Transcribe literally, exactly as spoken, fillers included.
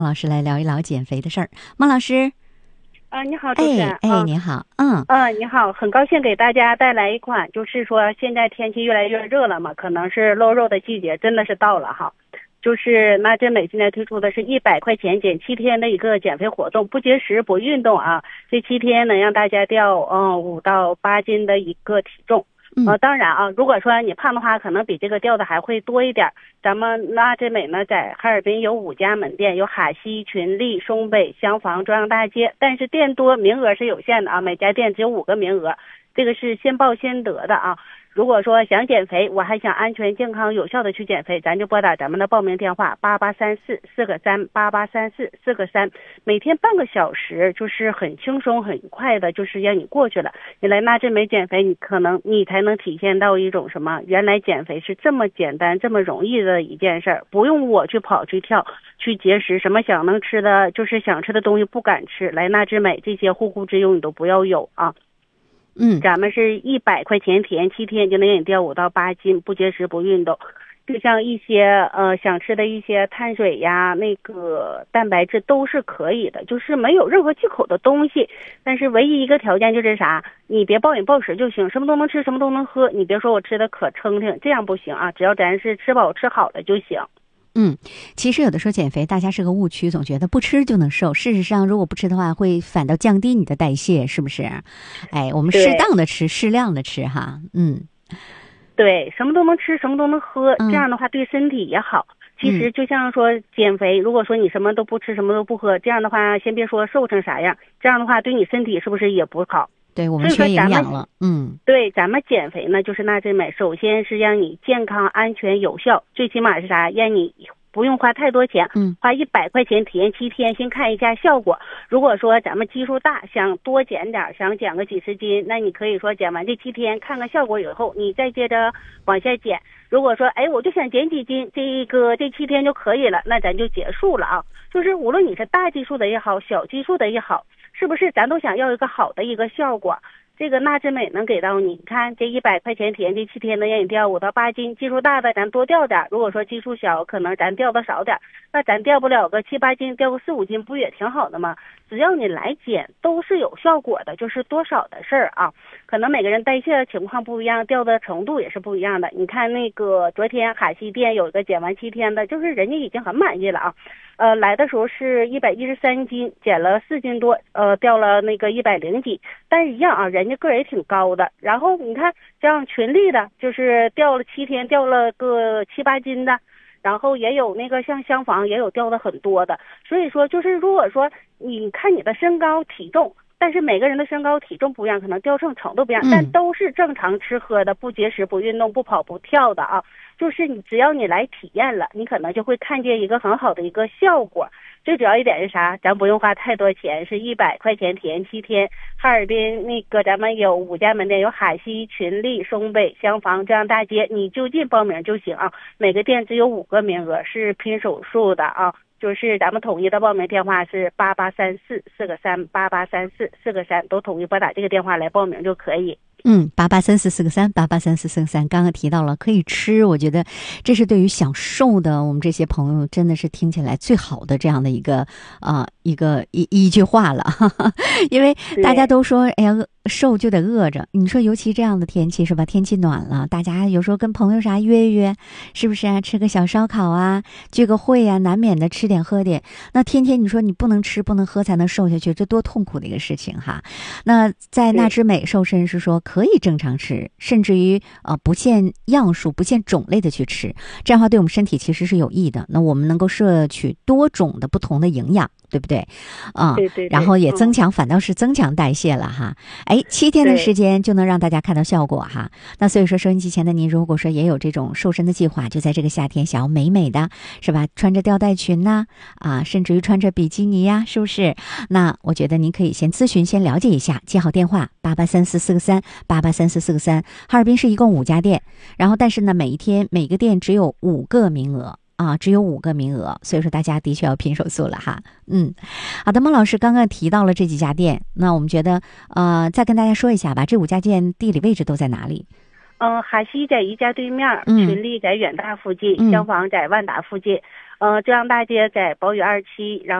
老师来聊一聊减肥的事儿。孟老师， 啊，你好，主持人。 哎哎，你好，嗯嗯，你好，很高兴给大家带来一款，就是说现在天气越来越热了嘛，可能是露肉的季节，真的是到了哈。就是那真美现在推出的是一百块钱减七天的一个减肥活动，不节食不运动啊，这七天能让大家掉嗯五到八斤的一个体重。呃，当然啊，如果说你胖的话，可能比这个掉的还会多一点。咱们那真美呢，在哈尔滨有五家门店，有哈西、群力、松北、香坊、中央大街，但是店多，名额是有限的啊，每家店只有五个名额，这个是先报先得的啊。如果说想减肥，我还想安全、健康、有效的去减肥，咱就拨打咱们的报名电话八八三四四个三八八三四四个三，每天半个小时，就是很轻松、很快的，就是让你过去了。你来那真美减肥，你可能你才能体现到一种什么？原来减肥是这么简单、这么容易的一件事儿，不用我去跑、去跳、去节食，什么想能吃的，就是想吃的东西不敢吃，来那之美这些护肤之用你都不要有啊。 嗯， 咱们是一百块钱体验七天就能让你掉五到八斤，不节食不运动。就像一些呃想吃的一些碳水呀，那个蛋白质都是可以的，就是没有任何忌口的东西。但是唯一一个条件就是啥，你别暴饮暴食就行，什么都能吃，什么都能喝。你别说我吃的可撑挺，这样不行啊，只要咱是吃饱吃好了就行。 嗯，其实有的时候减肥大家是个误区，总觉得不吃就能瘦。事实上，如果不吃的话，会反倒降低你的代谢，是不是？哎，我们适当的吃，适量的吃哈。嗯， 对，什么都能吃，什么都能喝，这样的话对身体也好。其实就像说减肥，如果说你什么都不吃，什么都不喝，这样的话，先别说瘦成啥样，这样的话对你身体是不是也不好？ 对，我们缺营养了。嗯， 对，咱们减肥呢，就是那真美，首先是让你健康、安全、有效，最起码是啥，让你不用花太多钱， 嗯， 花一百块钱体验七天，先看一下效果。如果说咱们基数大，想多减点，想减个几十斤，那你可以说减完这七天，看看效果以后，你再接着往下减。如果说，哎，我就想减几斤，这个这七天就可以了，那咱就结束了啊。就是无论你是大基数的也好，小基数的也好，是不是咱都想要一个好的一个效果？这个纳之美能给到你，看这一百块钱体验这七天能让你掉五到八斤，基数大的咱多掉点，如果说基数小，可能咱掉的少点，那咱掉不了个七八斤，掉个四五斤不也挺好的吗？只要你来减都是有效果的，就是多少的事儿啊。可能每个人代谢的情况不一样，掉的程度也是不一样的。你看那个昨天海西店有一个减完七天的，就是人家已经很满意了啊。呃，来的时候是一百一十三斤，减了四斤多，呃，掉了那个一百零几，但是一样啊，人家个儿也挺高的。然后你看像群力的，就是掉了七天，掉了个七八斤的。然后也有那个像香坊也有掉的很多的，所以说就是如果说你看你的身高体重，但是每个人的身高体重不一样，可能掉秤程度不一样，但都是正常吃喝的，不节食不运动不跑不跳的啊，就是你只要你来体验了，你可能就会看见一个很好的一个效果。最主要一点是啥，咱不用花太多钱，是一百块钱体验七天。哈尔滨那个咱们有五家门店，有海西、群力、松北、香坊、中央大街，你就近报名就行啊。每个店只有五个名额，是拼手速的啊。就是咱们统一的报名电话是八八三四四个三八八三四四个三，都统一拨打这个电话来报名就可以。 嗯，八八三四四个三，八八三四四个三。刚刚提到了可以吃，我觉得这是对于想瘦的我们这些朋友真的是听起来最好的这样的一个啊、呃、一个一一句话了，哈哈，因为大家都说，哎呀，瘦就得饿着。你说，尤其这样的天气是吧？天气暖了，大家有时候跟朋友啥约约，是不是啊？吃个小烧烤啊，聚个会啊，难免的吃点喝点。那天天你说你不能吃不能喝才能瘦下去，这多痛苦的一个事情哈。那在纳之美瘦身是说，可以正常吃，甚至于呃不限样数、不限种类的去吃，这样的话对我们身体其实是有益的。那我们能够摄取多种的不同的营养，对不对？啊、嗯， 对对对， 然后也增强、嗯，反倒是增强代谢了哈。哎，七天的时间就能让大家看到效果哈。那所以说，收音机前的您，如果说也有这种瘦身的计划，就在这个夏天想要美美的，是吧？穿着吊带裙呐、啊，啊，甚至于穿着比基尼呀，是不是？那我觉得您可以先咨询、先了解一下，接好电话八八三四四个三。八八三四四个三，哈尔滨市一共五家店，然后但是呢，每一天每个店只有五个名额啊，只有五个名额，所以说大家的确要拼手速了哈。嗯，好的，孟老师刚刚提到了这几家店，那我们觉得呃，再跟大家说一下吧，这五家店地理位置都在哪里？ 嗯、呃，海西在宜家对面，群力在远大附近，嗯、香坊在万达附近。 呃，浙江大街在宝宇二期，然后。